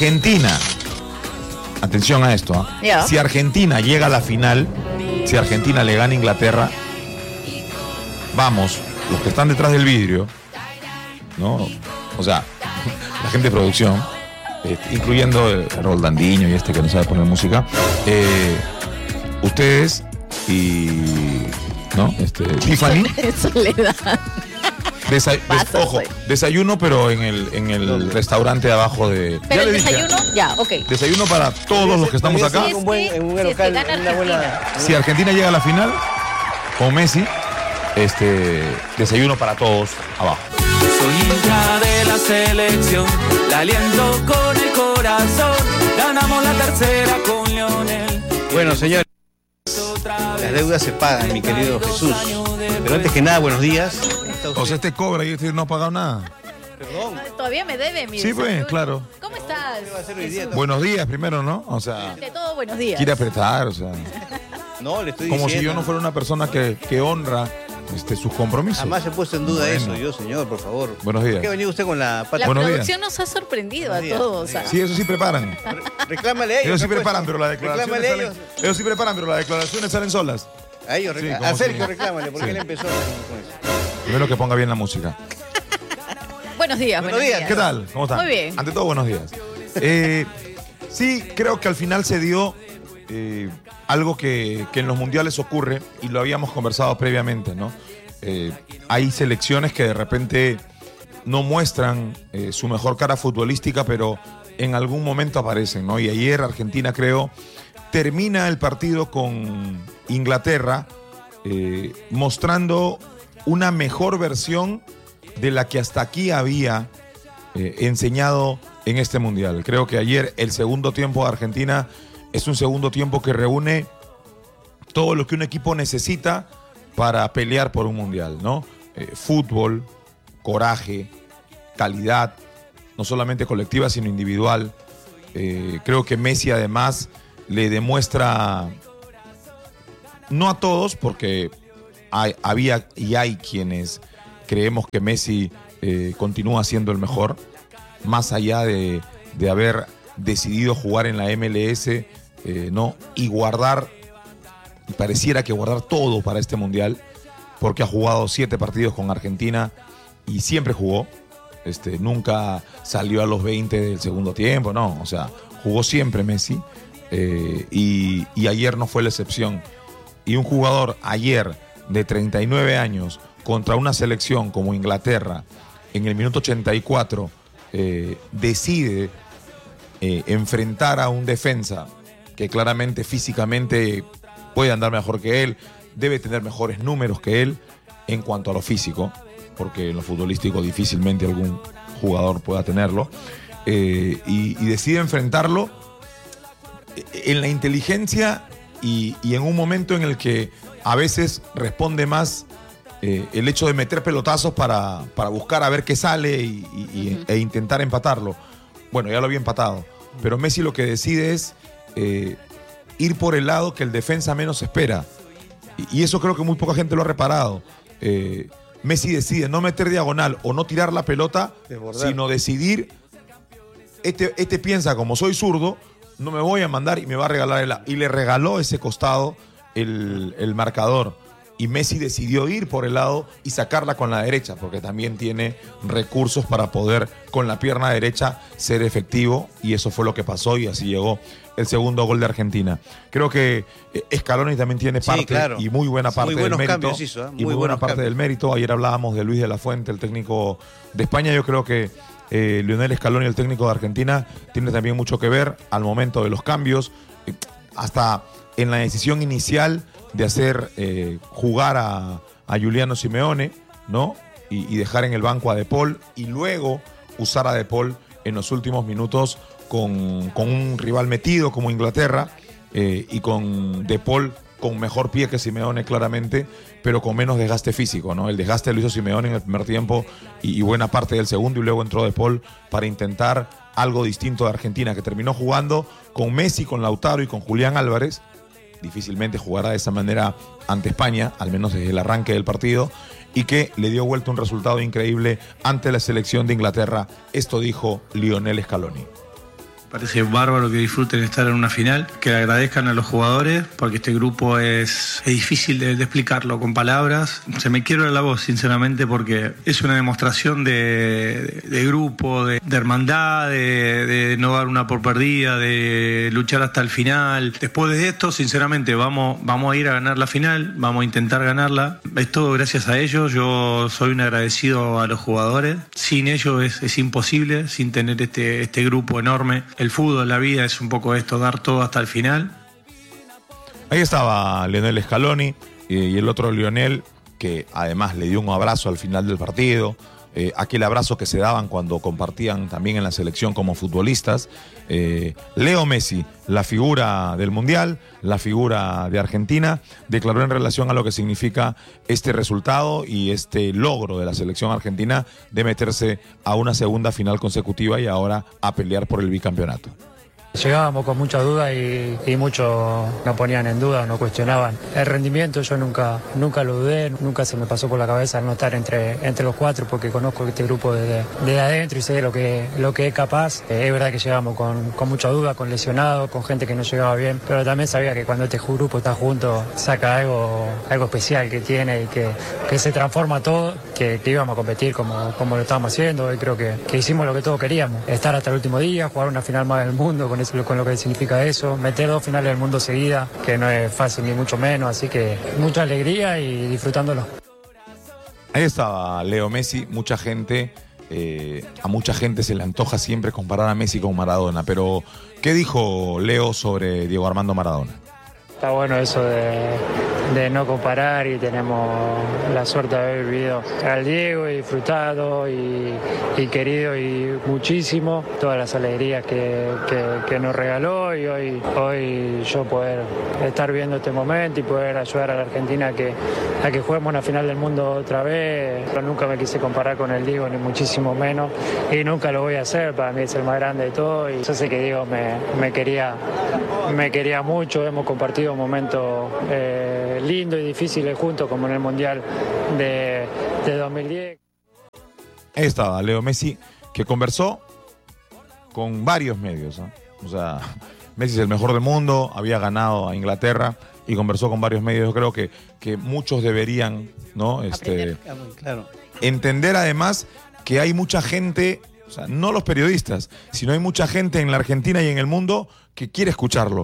Argentina, atención a esto, Yeah. si Argentina llega a la final, si Argentina le gana a Inglaterra, vamos, los que están detrás del vidrio, ¿no? O sea, la gente de producción, incluyendo el Roldandiño y que no sabe poner música, ustedes y, ¿no? Tiffany. Soledad. Ojo, desayuno, pero en el restaurante de abajo de... Pero el desayuno, ya, ok. Desayuno para todos los que estamos acá. Sí, En un buen local, gana una buena... Argentina. Si Argentina llega a la final, con Messi, desayuno para todos abajo. Soy hincha de la selección, la aliento con el corazón. Ganamos la tercera con Lionel. Bueno, señores, las deudas se pagan, mi querido Jesús. Pero antes que nada, buenos días. O sea, cobra y no ha pagado nada. Perdón. Todavía me debe mi Sí, pues, desayuno. claro. ¿Cómo estás? ¿Qué va a hacer hoy día? Buenos días primero, ¿no? O sea, De todo, buenos días. quiere apretar, o sea. No, le estoy Como diciendo. si yo no fuera una persona que honra sus compromisos. Jamás he puesto en duda Bueno. eso, yo, señor, por favor. Buenos días. ¿Por qué ha venido usted con la pata? La Buenos producción nos ha sorprendido Buenos a días. todos. ¿Sabes? Sí, eso sí preparan. Reclámale a ellos. Ellos sí pues. preparan, pero las declaraciones Reclámale a salen. ellos. Ellos sí preparan, pero las declaraciones salen solas. A ellos, Sí, a como Sergio si- reclámale, porque Sí. él empezó con eso. Primero que ponga bien la música. Buenos días, Buenos buenos días. días. ¿Qué tal? ¿Cómo están? Muy bien. Ante todo, buenos días. Sí, creo que al final se dio algo que en los mundiales ocurre, y lo habíamos conversado previamente, ¿no? Hay selecciones que de repente no muestran su mejor cara futbolística, pero en algún momento aparecen, ¿no? Y ayer Argentina, creo, termina el partido con Inglaterra mostrando una mejor versión de la que hasta aquí había enseñado en este mundial. Creo que ayer el segundo tiempo de Argentina es un segundo tiempo que reúne todo lo que un equipo necesita para pelear por un mundial, ¿no? Fútbol, coraje, calidad, no solamente colectiva, sino individual. Creo que Messi además le demuestra, no a todos, porque había y hay quienes creemos que Messi continúa siendo el mejor, más allá de haber decidido jugar en la MLS, ¿no? Y guardar, y pareciera que guardar todo para este mundial, porque ha jugado 7 partidos con Argentina y siempre jugó. Nunca salió a los 20 del segundo tiempo, no. O sea, jugó siempre Messi, y ayer no fue la excepción. Y un jugador ayer de 39 años contra una selección como Inglaterra, en el minuto 84, decide enfrentar a un defensa que claramente físicamente puede andar mejor que él, debe tener mejores números que él en cuanto a lo físico, porque en lo futbolístico difícilmente algún jugador pueda tenerlo, y decide enfrentarlo en la inteligencia y en un momento en el que a veces responde más el hecho de meter pelotazos para buscar a ver qué sale e intentar empatarlo. Bueno, ya lo había empatado, pero Messi lo que decide es ir por el lado que el defensa menos espera, y eso creo que muy poca gente lo ha reparado. Messi decide no meter diagonal o no tirar la pelota, Desbordar. sino decidir, este piensa, como soy zurdo, no me voy a mandar y me va a regalar y le regaló ese costado el marcador. Y Messi decidió ir por el lado y sacarla con la derecha, porque también tiene recursos para poder con la pierna derecha ser efectivo, y eso fue lo que pasó, y así llegó el segundo gol de Argentina. Creo que Scaloni también tiene parte, claro. y muy buena parte Muy del buenos mérito. cambios hizo, Y muy buena parte del mérito. Ayer hablábamos de Luis de la Fuente, el técnico de España. Yo creo que Lionel Scaloni, el técnico de Argentina, tiene también mucho que ver al momento de los cambios, hasta en la decisión inicial de hacer jugar a Giuliano Simeone, ¿no? Y dejar en el banco a De Paul, y luego usar a De Paul en los últimos minutos con un rival metido como Inglaterra, y con De Paul con mejor pie que Simeone claramente, pero con menos desgaste físico, ¿no? El desgaste lo hizo Simeone en el primer tiempo y buena parte del segundo, y luego entró De Paul para intentar algo distinto de Argentina, que terminó jugando con Messi, con Lautaro y con Julián Álvarez. Difícilmente jugará de esa manera ante España, al menos desde el arranque del partido, y que le dio vuelta un resultado increíble ante la selección de Inglaterra. Esto dijo Lionel Scaloni. Parece bárbaro que disfruten estar en una final, que le agradezcan a los jugadores, porque este grupo es difícil de explicarlo con palabras. Se me quiebra la voz, sinceramente, porque es una demostración de grupo, de hermandad, de no dar una por perdida, de luchar hasta el final. Después de esto, sinceramente, vamos a ir a ganar la final, vamos a intentar ganarla. Es todo gracias a ellos. Yo soy un agradecido a los jugadores. Sin ellos es imposible, sin tener este grupo enorme. El fútbol, la vida es un poco esto, dar todo hasta el final. Ahí estaba Lionel Scaloni y el otro Lionel, que además le dio un abrazo al final del partido. Aquel abrazo que se daban cuando compartían también en la selección como futbolistas. Leo Messi, la figura del Mundial, la figura de Argentina, declaró en relación a lo que significa este resultado y este logro de la selección argentina de meterse a una segunda final consecutiva y ahora a pelear por el bicampeonato. Llegábamos con muchas dudas y muchos nos ponían en duda, nos cuestionaban el rendimiento. Yo nunca lo dudé, nunca se me pasó por la cabeza no estar entre los cuatro, porque conozco este grupo desde adentro y sé lo que es capaz. Es verdad que llegamos con mucha duda, con lesionados, con gente que no llegaba bien, pero también sabía que cuando este grupo está junto saca algo especial que tiene y que se transforma todo, que íbamos a competir como lo estábamos haciendo. Y creo que hicimos lo que todos queríamos, estar hasta el último día, jugar una final más del mundo con lo que significa eso, meter 2 finales del mundo seguidas, que no es fácil ni mucho menos, así que mucha alegría y disfrutándolo. Ahí estaba Leo Messi. Mucha gente, a mucha gente se le antoja siempre comparar a Messi con Maradona, pero ¿qué dijo Leo sobre Diego Armando Maradona? Está bueno eso de no comparar, y tenemos la suerte de haber vivido al Diego y disfrutado y querido y muchísimo todas las alegrías que nos regaló, y hoy yo poder estar viendo este momento y poder ayudar a la Argentina a que juguemos una final del mundo otra vez. Pero nunca me quise comparar con el Diego, ni muchísimo menos, y nunca lo voy a hacer. Para mí es el más grande de todo, y yo sé que Diego me quería mucho. Hemos compartido momentos lindos y difíciles juntos, como en el Mundial de 2010. Ahí estaba Leo Messi, que conversó con varios medios, ¿eh? O sea, Messi es el mejor del mundo, había ganado a Inglaterra y conversó con varios medios. Yo creo que muchos deberían, ¿no? Claro. Entender además que hay mucha gente, o sea, no los periodistas, sino hay mucha gente en la Argentina y en el mundo que quiere escucharlo.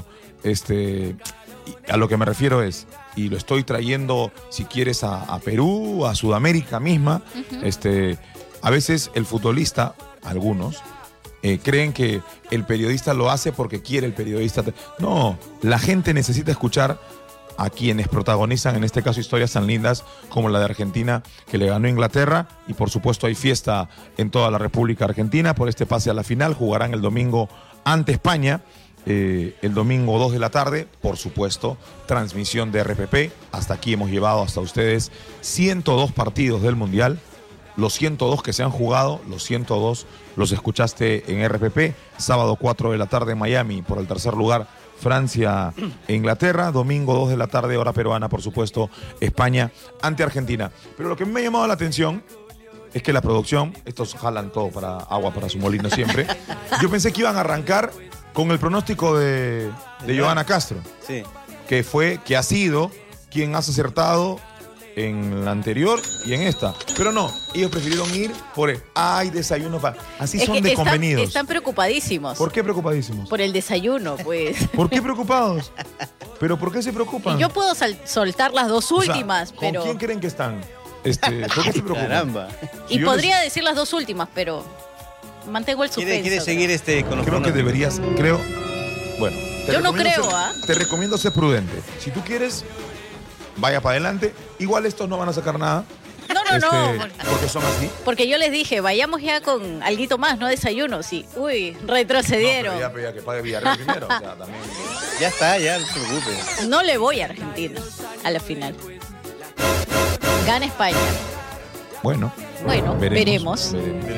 A lo que me refiero es, y lo estoy trayendo, si quieres, a Perú, a Sudamérica misma. A veces el futbolista, algunos, creen que el periodista lo hace porque quiere el periodista. No, la gente necesita escuchar a quienes protagonizan, en este caso, historias tan lindas como la de Argentina, que le ganó a Inglaterra, y por supuesto hay fiesta en toda la República Argentina por este pase a la final. Jugarán el domingo ante España. El domingo 2 de la tarde, por supuesto, transmisión de RPP. Hasta aquí hemos llevado hasta ustedes 102 partidos del Mundial. Los 102 que se han jugado, los 102 los escuchaste en RPP. Sábado 4 de la tarde en Miami, por el tercer lugar, Francia e Inglaterra. Domingo 2 de la tarde, hora peruana, por supuesto, España ante Argentina. Pero lo que me ha llamado la atención es que la producción, estos jalan todo para agua para su molino siempre. Yo pensé que iban a arrancar con el pronóstico de Johanna Castro, sí, que ha sido quien has acertado en la anterior y en esta. Pero no, ellos prefirieron ir por desayuno para... Así son de convenidos. Están preocupadísimos. ¿Por qué preocupadísimos? Por el desayuno, pues. ¿Por qué preocupados? ¿Pero por qué se preocupan? Y yo puedo soltar las dos últimas, ¿con pero... quién creen que están? ¿Por qué se preocupan? Caramba. Y podría decir las dos últimas, pero mantengo el suspenso. ¿Quiere seguir con los Creo que deberías, bueno. Yo no creo, Te recomiendo ser prudente. Si tú quieres, vaya para adelante. Igual estos no van a sacar nada. No. Porque son así. Porque yo les dije, vayamos ya con alguito más, no desayuno. Sí. Uy, retrocedieron. No, pero ya que pague Villarreal primero. O sea, también... Ya está, ya no se preocupe. No le voy a Argentina a la final. Gana España. Bueno, veremos.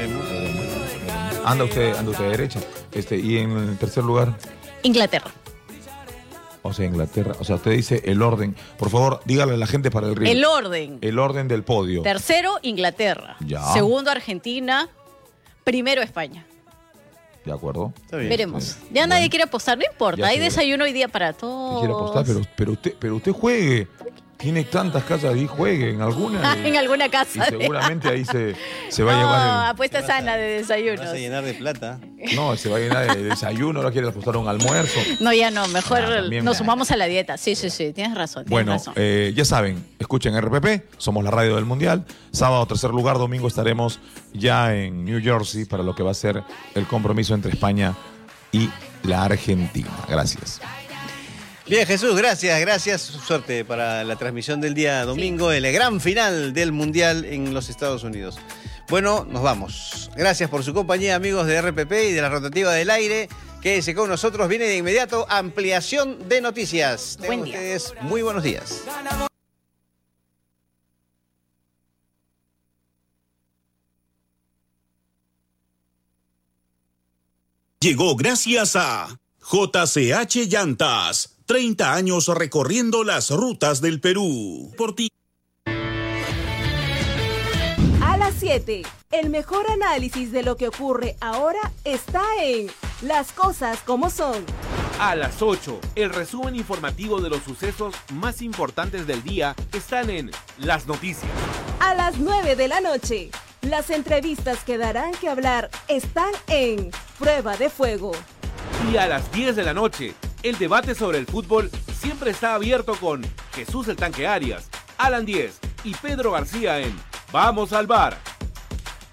Anda usted derecha. Y en el tercer lugar, Inglaterra. O sea, Inglaterra. O sea, usted dice el orden. Por favor, dígale a la gente para el ritmo. El orden. El orden del podio. Tercero, Inglaterra. Ya. Segundo, Argentina. Primero, España. ¿De acuerdo? Está bien. Veremos. Ya nadie quiere apostar, no importa. Ya Hay se- desayuno hoy día para todos. Quiere apostar, pero usted juegue. Tiene tantas casas ahí, juegue en alguna. En alguna Y casa. seguramente ahí se va a No, llevar apuesta sana de desayunos. Vas a llenar de plata. No, se va a llenar de desayuno, no quiere apostar un almuerzo. No, ya no. Mejor también, nos sumamos a la dieta. Sí. Tienes razón. Bueno, razón. ya saben, escuchen RPP, somos la radio del Mundial. Sábado, tercer lugar, domingo estaremos ya en New Jersey para lo que va a ser el compromiso entre España y la Argentina. Gracias. Bien, Jesús, gracias. Suerte para la transmisión del día domingo, en la gran final del Mundial en los Estados Unidos. Bueno, nos vamos. Gracias por su compañía, amigos de RPP y de la Rotativa del Aire. Quédense con nosotros, viene de inmediato ampliación de noticias. Tengan Buen día. ustedes muy buenos días. Llegó gracias a JCH Llantas. 30 años recorriendo las rutas del Perú. Por ti. A las 7, el mejor análisis de lo que ocurre ahora está en Las Cosas Como Son. A las 8, el resumen informativo de los sucesos más importantes del día están en Las Noticias. A las 9 de la noche, las entrevistas que darán que hablar están en Prueba de Fuego. Y a las 10 de la noche, el debate sobre el fútbol siempre está abierto con Jesús el Tanque Arias, Alan Díez y Pedro García en Vamos al Bar.